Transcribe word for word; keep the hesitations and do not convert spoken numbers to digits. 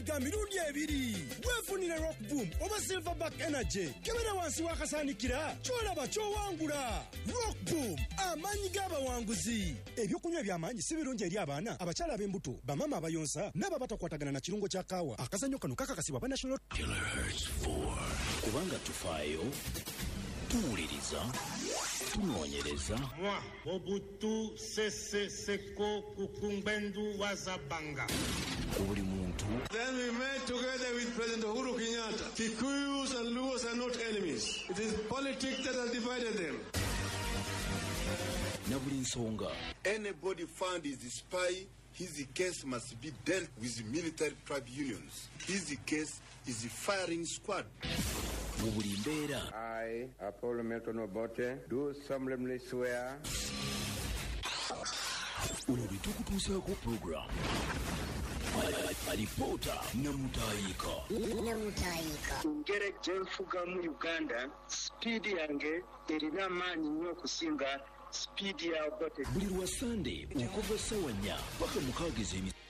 ga mirundi ebiri. Wefunire Rock Boom oba Silverback Energy. Kebera wansi wakasanikira. Cholaba chowangula. Rock Boom amanyi gaba wanguzi. Ebyokunywa byamanyi si birungi eri abaana abakyala b'embuto bamama abayonsa n'aba batakwatagana na kirungo kya kaawa. Akazanyo kano kakakasibwa ba National Kilohertz four. Kubanga tufaayo tuwuliriza tunoonyereza. Moi Mobutu Sese Seko Kukumbendu Wazabanga. Buli muntu. Then we met together with President Uhuru Kenyatta. Kikuyus and Luos are not enemies. It is politics that has divided them. Na buli nsonga. Anybody found is the spy, his case must be dealt with military tribunals. His case is the firing squad. Buli mbeera. I, Apollo Milton Obote, do solemnly swear. Uno litukutuuseeko program. Alipota namutayika. Namutayika. Ngere jenfuga mu Uganda, speed yange erina amaanyi nnyo okusinga speed ya Obote. Buli lwa Sunday okuva ssaawa nnya paka mukaaga ez'emisana.